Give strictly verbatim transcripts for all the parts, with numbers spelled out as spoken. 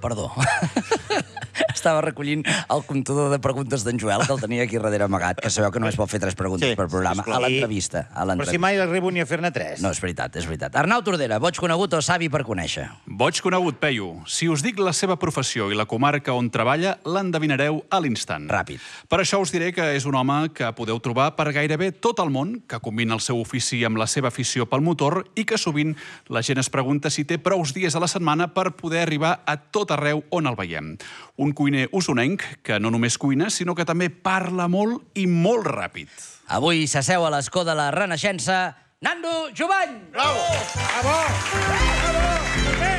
Perdó. Estava recollint el comptador de preguntes d'en Joel, que el tenia aquí darrere amagat, que sabeu que només pot fer tres preguntes Sí, per programa. sisplau. A l'entrevista. a Però l'entrevista. si mai arribo ni a fer-ne tres. No, és veritat, és veritat. Arnau Tordera, boig conegut o savi per conèixer? Boig conegut, Peyu. Si us dic la seva professió i la comarca on treballa, l'endevinareu a l'instant. Ràpid. Per això us diré que és un home que podeu trobar per gairebé tot el món, que combina el seu ofici amb la seva afició pel motor i que sovint la gent es pregunta si té prous dies a la setmana per poder arribar a tot arreu on el veiem. Un cuiner usonenc que no només cuina, sinó que també parla molt i molt ràpid. Avui s'asseu a l'escó de la Renaixença, Nando Jovany! Bravo! Bravo! Bravo! Eh!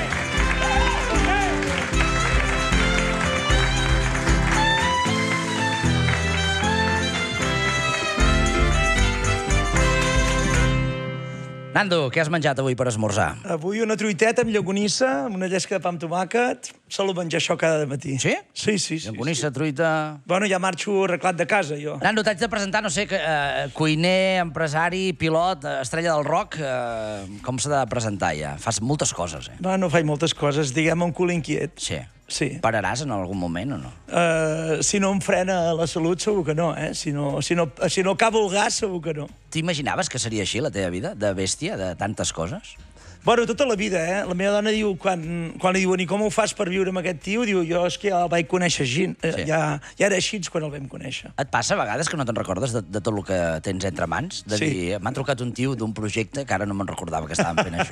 Nando, què has menjat avui per esmorzar? Avui una truiteta amb llogonissa, amb una llesca de pa amb tomàquet. Solo menjar això cada matí. Sí? Sí, sí. sí Llogonissa, sí. truita... Bueno, ja marxo arreglat de casa, jo. Nando, t'haig de presentar, no sé, que, eh, cuiner, empresari, pilot, eh, estrella del rock... Eh, com s'ha de presentar, ja? Fas moltes coses, eh? No, no faig moltes coses, diguem un cul inquiet. Sí. Sí. Pararàs en algun moment o no? Uh, si no em frena la salut, segur que no, eh? Si no, si no, si no acabo el gas, segur que no. T'imaginaves que seria així, la teva vida, de bèstia, de tantes coses? Bueno, tota la vida, eh? La meva dona diu, quan, quan li diuen i com ho fas per viure amb aquest tio, diu, jo és que ja el vaig conèixer així, eh, Sí. ja, ja era així quan el vam conèixer. Et passa a vegades que no te'n recordes de, de tot el que tens entre mans? De Sí. dir, m'han trucat un tio d'un projecte que ara no me'n recordava que estàvem fent això.